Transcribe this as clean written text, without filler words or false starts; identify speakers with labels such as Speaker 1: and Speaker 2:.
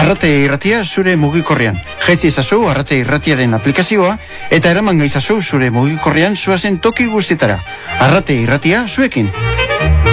Speaker 1: Arrate irratia zure mugikorrean. Jetzi ezazu Arrate irratiaren aplikazioa eta eraman gaizazu zure mugikorrean zoazen toki guztietara. Arrate irratia zuekin.